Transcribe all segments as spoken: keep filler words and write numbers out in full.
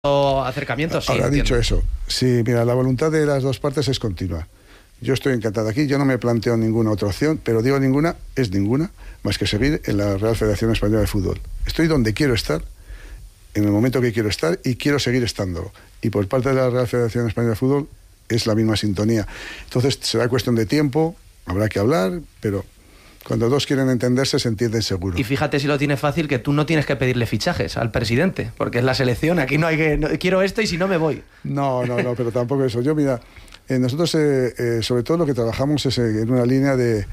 acercamientos. Sí, Ahora, entiendo. dicho eso, sí, mira, la voluntad de las dos partes es continuar. Yo estoy encantado aquí, yo no me planteo ninguna otra opción, pero digo ninguna, es ninguna, más que seguir en la Real Federación Española de Fútbol. Estoy donde quiero estar, en el momento que quiero estar, y quiero seguir estándolo. Y por parte de la Real Federación Española de Fútbol es la misma sintonía. Entonces será cuestión de tiempo, habrá que hablar, pero cuando dos quieren entenderse se entienden seguro. Y fíjate si lo tienes fácil, que tú no tienes que pedirle fichajes al presidente, porque es la selección, aquí no hay que... No, quiero esto y si no me voy. No, no, no, pero tampoco eso. Yo, mira, eh, nosotros eh, eh, sobre todo lo que trabajamos es eh, en una línea de,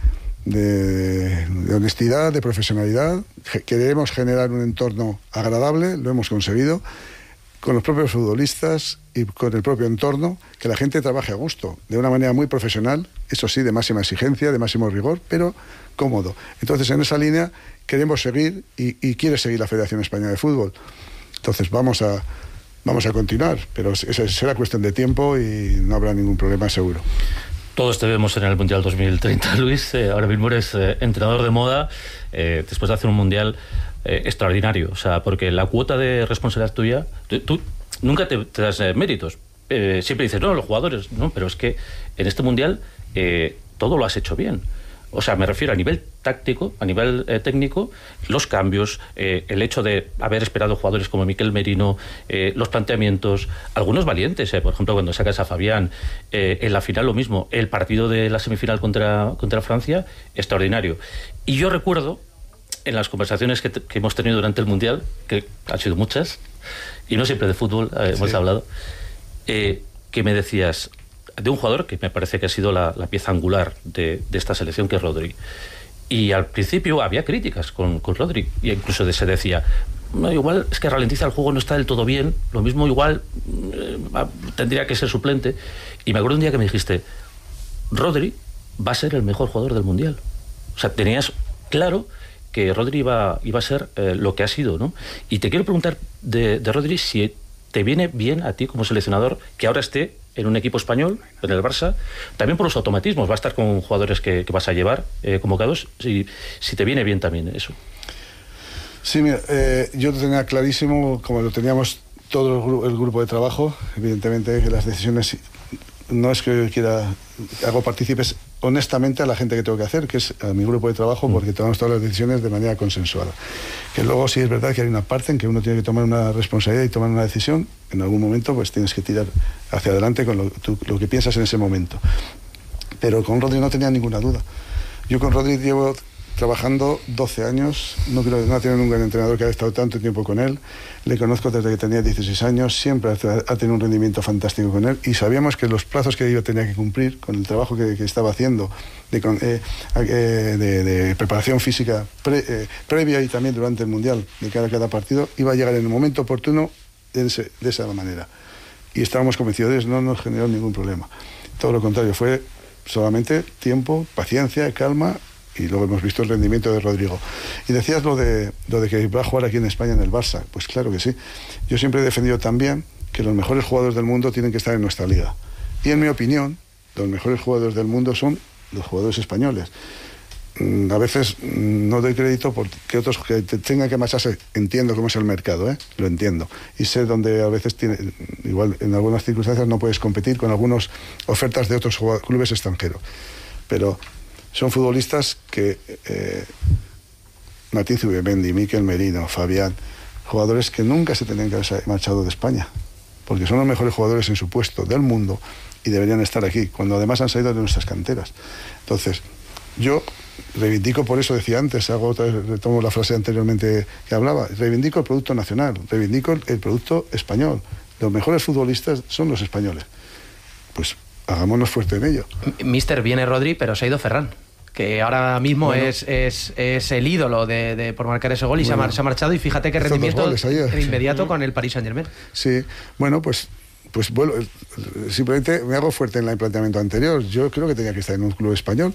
de, de honestidad, de profesionalidad. Ge- queremos generar un entorno agradable, lo hemos conseguido, con los propios futbolistas y con el propio entorno, que la gente trabaje a gusto, de una manera muy profesional, eso sí, de máxima exigencia, de máximo rigor, pero cómodo. Entonces, en esa línea queremos seguir y, y quiere seguir la Federación Española de Fútbol. Entonces, vamos a, vamos a continuar, pero esa será cuestión de tiempo y no habrá ningún problema, seguro. Todos te vemos en el Mundial dos mil treinta, Luis. Eh, ahora mismo eres eh, entrenador de moda, eh, después de hacer un Mundial eh, extraordinario. O sea, porque la cuota de responsabilidad tuya, tú, tú nunca te, te das eh, méritos. Eh, siempre dices, no, los jugadores, no, pero es que en este Mundial eh, todo lo has hecho bien. O sea, me refiero a nivel táctico, a nivel eh, técnico, los cambios, eh, el hecho de haber esperado jugadores como Miquel Merino, eh, los planteamientos, algunos valientes, eh, por ejemplo, cuando sacas a Fabián, eh, en la final lo mismo, el partido de la semifinal contra, contra Francia, extraordinario. Y yo recuerdo, en las conversaciones que, te, que hemos tenido durante el Mundial, que han sido muchas, y no siempre de fútbol eh, hemos sí. hablado, eh, que me decías... de un jugador que me parece que ha sido la, la pieza angular de, de esta selección, que es Rodri. Y al principio había críticas con, con Rodri, y incluso se decía, no, igual es que ralentiza el juego, no está del todo bien, lo mismo igual eh, tendría que ser suplente. Y me acuerdo un día que me dijiste, Rodri va a ser el mejor jugador del Mundial. O sea, tenías claro que Rodri iba, iba a ser eh, lo que ha sido, ¿no? Y te quiero preguntar de, de Rodri si te viene bien a ti como seleccionador que ahora esté en un equipo español, en el Barça, también por los automatismos, va a estar con jugadores que, que vas a llevar eh, convocados, si, si te viene bien también eso. Sí, mira, eh, yo lo tenía clarísimo, como lo teníamos todo el, gru- el grupo de trabajo, evidentemente que las decisiones, no es que yo quiera, hago partícipes honestamente a la gente que tengo que hacer, que es a mi grupo de trabajo, porque tomamos todas las decisiones de manera consensuada. Que luego sí es verdad que hay una parte en que uno tiene que tomar una responsabilidad y tomar una decisión, en algún momento pues tienes que tirar hacia adelante con lo, tú, lo que piensas en ese momento. Pero con Rodri no tenía ninguna duda. Yo con Rodri llevo trabajando doce años, no creo no ha tenido nunca un entrenador que haya estado tanto tiempo con él, le conozco desde que tenía dieciséis años, siempre ha tenido un rendimiento fantástico con él, y sabíamos que los plazos que yo tenía que cumplir con el trabajo que, que estaba haciendo de, eh, de, de preparación física pre, eh, previa y también durante el Mundial de cada, cada partido, iba a llegar en el momento oportuno de, ese, de esa manera, y estábamos convencidos de eso, no nos generó ningún problema, todo lo contrario, fue solamente tiempo, paciencia, calma. Y luego hemos visto el rendimiento de Rodrigo. Y decías lo de, lo de que va a jugar aquí en España en el Barça. Pues claro que sí. Yo siempre he defendido también que los mejores jugadores del mundo tienen que estar en nuestra liga. Y en mi opinión, los mejores jugadores del mundo son los jugadores españoles. Mm, a veces mm, no doy crédito porque otros que tengan que marcharse. Entiendo cómo es el mercado, ¿eh? Lo entiendo. Y sé donde a veces tiene, igual en algunas circunstancias no puedes competir con algunas ofertas de otros clubes extranjeros. Pero son futbolistas que eh, Martín Zubimendi, Miquel Merino, Fabián, jugadores que nunca se tenían que haber marchado de España, porque son los mejores jugadores en su puesto del mundo y deberían estar aquí, cuando además han salido de nuestras canteras. Entonces, yo reivindico, por eso decía antes, hago otra vez, retomo la frase anteriormente que hablaba, reivindico el producto nacional, reivindico el, el producto español. Los mejores futbolistas son los españoles. Pues hagámonos fuerte en ello. Mister, viene Rodri, pero se ha ido Ferran, que ahora mismo bueno, es, es, es el ídolo de, de por marcar ese gol y bueno, se, ha, se ha marchado, y fíjate qué rendimiento de inmediato sí. con el Paris Saint-Germain. Sí, bueno, pues, pues bueno, simplemente me hago fuerte en el planteamiento anterior. Yo creo que tenía que estar en un club español,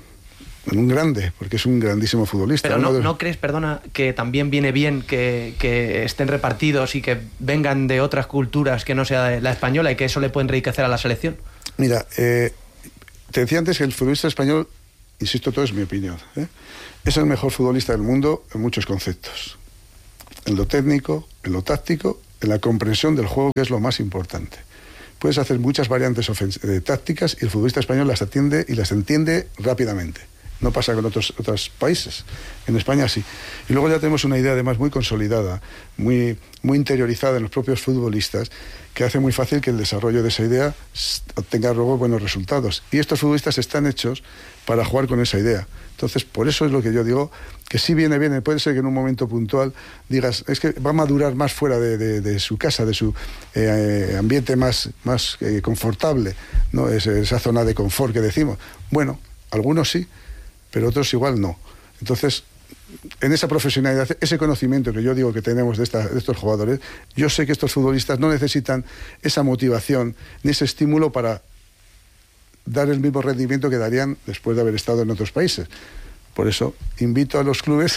en un grande, porque es un grandísimo futbolista. Pero no, de... ¿no crees, perdona, que también viene bien que, que estén repartidos y que vengan de otras culturas que no sea la española, y que eso le puede enriquecer a la selección? Mira, eh, te decía antes que el futbolista español, insisto, todo es mi opinión, ¿eh? es el mejor futbolista del mundo en muchos conceptos. En lo técnico, en lo táctico, en la comprensión del juego, que es lo más importante. Puedes hacer muchas variantes de tácticas y el futbolista español las atiende y las entiende rápidamente. No pasa con otros, otros países. En España sí. Y luego ya tenemos una idea además muy consolidada, muy, muy interiorizada en los propios futbolistas, que hace muy fácil que el desarrollo de esa idea obtenga luego buenos resultados. Y estos futbolistas están hechos para jugar con esa idea. Entonces, por eso es lo que yo digo, que sí viene bien, puede ser que en un momento puntual digas, es que va a madurar más fuera de, de, de su casa, de su eh, ambiente más, más eh, confortable, ¿no? Es, esa zona de confort que decimos. Bueno, algunos sí, pero otros igual no. Entonces, en esa profesionalidad, ese conocimiento que yo digo que tenemos de, esta, de estos jugadores, yo sé que estos futbolistas no necesitan esa motivación ni ese estímulo para dar el mismo rendimiento que darían después de haber estado en otros países. Por eso invito a los clubes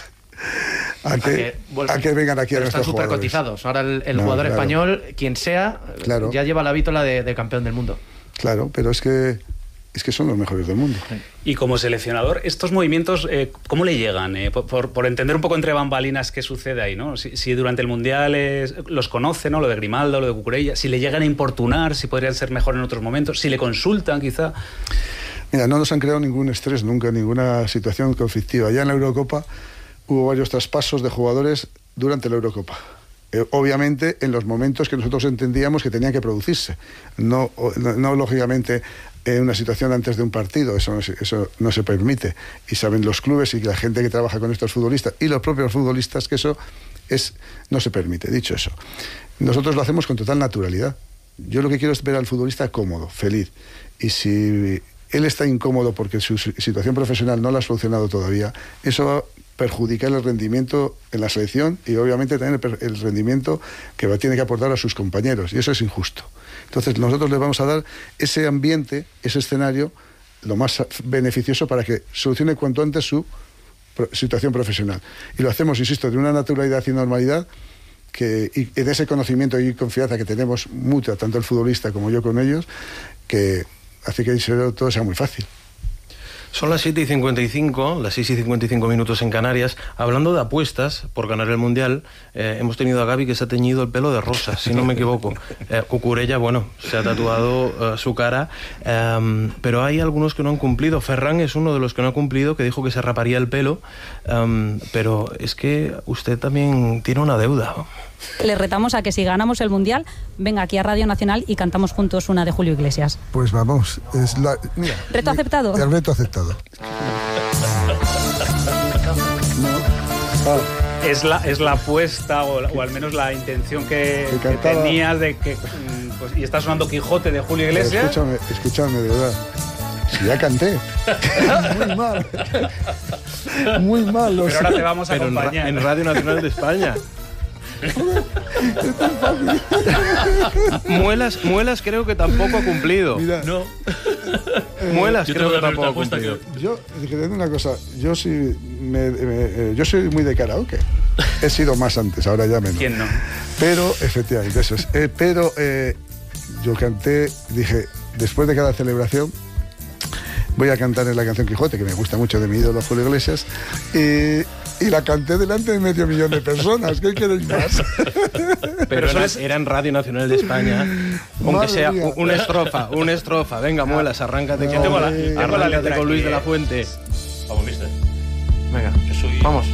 a que, a que, bueno, a que vengan aquí a nuestros están súper cotizados. Ahora el, el no, jugador claro. español, quien sea, claro. ya lleva la vítola de, de campeón del mundo. Claro, pero es que es que son los mejores del mundo. Y como seleccionador, estos movimientos, eh, ¿cómo le llegan? Eh, por, por entender un poco entre bambalinas qué sucede ahí, ¿no? Si, si durante el Mundial es, los conoce, ¿no? Lo de Grimaldo, lo de Cucurella, si le llegan a importunar, si podrían ser mejor en otros momentos, si le consultan quizá. Mira, no nos han creado ningún estrés nunca, ninguna situación conflictiva. Ya en la Eurocopa hubo varios traspasos de jugadores durante la Eurocopa. Eh, obviamente en los momentos que nosotros entendíamos que tenían que producirse. No, no, no lógicamente, en una situación antes de un partido, eso no, se, eso no se permite. Y saben los clubes y la gente que trabaja con estos futbolistas y los propios futbolistas que eso es, no se permite. Dicho eso, nosotros lo hacemos con total naturalidad. Yo lo que quiero es ver al futbolista cómodo, feliz. Y si él está incómodo porque su situación profesional no la ha solucionado todavía, eso va a perjudicar el rendimiento en la selección y obviamente también el, el rendimiento que va, tiene que aportar a sus compañeros. Y eso es injusto. Entonces nosotros les vamos a dar ese ambiente, ese escenario, lo más beneficioso para que solucione cuanto antes su pro situación profesional. Y lo hacemos, insisto, de una naturalidad y normalidad que, y en ese conocimiento y confianza que tenemos mutua, tanto el futbolista como yo con ellos, que hace que todo sea muy fácil. Son las siete y cincuenta y cinco, las seis y cincuenta y cinco minutos en Canarias. Hablando de apuestas por ganar el Mundial, eh, hemos tenido a Gaby que se ha teñido el pelo de rosa, si no me equivoco. Eh, Cucurella, bueno, se ha tatuado uh, su cara, um, pero hay algunos que no han cumplido. Ferran es uno de los que no ha cumplido, que dijo que se raparía el pelo, um, pero es que usted también tiene una deuda. Le retamos a que si ganamos el Mundial, venga aquí a Radio Nacional y cantamos juntos una de Julio Iglesias. Pues vamos, es la... Mira, ¿reto aceptado? El reto aceptado. Es la, es la apuesta o, o al menos la intención que, que, que tenías de que... Pues, y está sonando Quijote de Julio Iglesias. Pero escúchame, escúchame, de verdad. Si ya canté. Muy mal. Muy mal. Pero ahora te vamos a Pero acompañar. En, en Radio Nacional de España. Muelas, Muelas creo que tampoco ha cumplido. Mira, no. Muelas yo creo que tampoco ha cumplido. Que... Yo, te digo una cosa, yo sí me, me, yo soy muy de karaoke. He sido más antes, ahora ya menos. ¿Quién no? Pero, efectivamente, eso es. Eh, pero eh, yo canté, dije, después de cada celebración, voy a cantar en la canción Quijote, que me gusta mucho, de mi ídolo Julio Iglesias, y, y la canté delante de medio millón de personas. ¿Qué queréis más? Pero era, era en Radio Nacional de España, aunque Madre sea mía. una estrofa, una estrofa. Venga, Muelas, arráncate, que tengo la, arráncate con Luis de la Fuente. Vamos, mister. Venga, yo soy... vamos.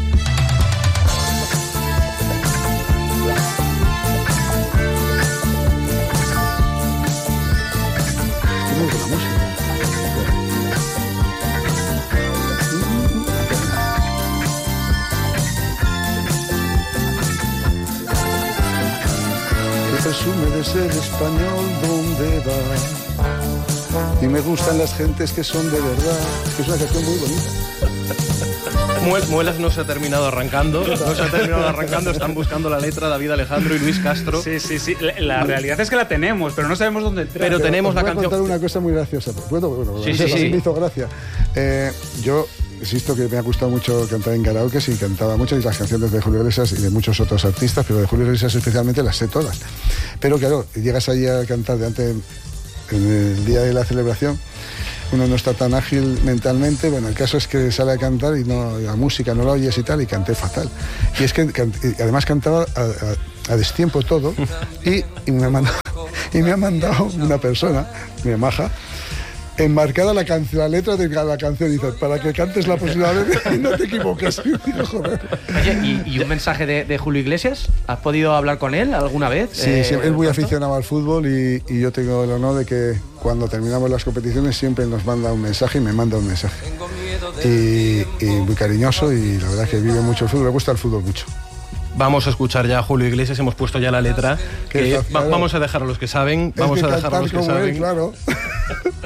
Presume de ser español donde va. Y me gustan las gentes que son de verdad. Es una canción muy bonita. Muelas no se ha terminado arrancando, no se ha terminado arrancando, están buscando la letra David Alejandro y Luis Castro. Sí, sí, sí, la, la realidad es que la tenemos, pero no sabemos dónde entrar. Pero, pero tenemos la voy canción. Voy a contar una cosa muy graciosa. Bueno, bueno, sí, sí, sí. Me hizo gracia. Eh, yo insisto que me ha gustado mucho cantar en karaoke, y cantaba mucho, y las canciones de Julio Iglesias y de muchos otros artistas, pero de Julio Iglesias especialmente las sé todas. Pero claro, llegas allí a cantar delante, en el día de la celebración, uno no está tan ágil mentalmente. Bueno, el caso es que sale a cantar y no, la música no la oyes y tal, y canté fatal. Y es que y además cantaba a, a, a destiempo todo, y, y, me, ha mandado, y me ha mandado una persona, mi maja, enmarcada la, can- la letra de la canción, dice, para que cantes la próxima vez y no te equivoques. Y digo, joder. Oye, ¿y, y un mensaje de, de Julio Iglesias? ¿Has podido hablar con él alguna vez? Sí, eh, sí, es muy aficionado al fútbol y, y yo tengo el honor de que cuando terminamos las competiciones siempre nos manda un mensaje y me manda un mensaje. Y, y muy cariñoso, y la verdad es que vive mucho el fútbol, le gusta el fútbol mucho. Vamos a escuchar ya a Julio Iglesias, hemos puesto ya la letra. Que va, vamos a dejar a los que saben, vamos es que a dejar a los que saben. Él, claro.